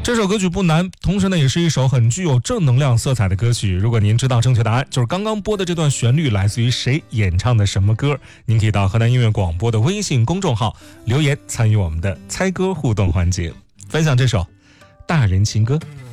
这首歌曲不难，同时呢也是一首很具有正能量色彩的歌曲。如果您知道正确答案，就是刚刚播的这段旋律来自于谁演唱的什么歌，您可以到河南音乐广播的微信公众号留言参与我们的猜歌互动环节，分享这首大人情歌。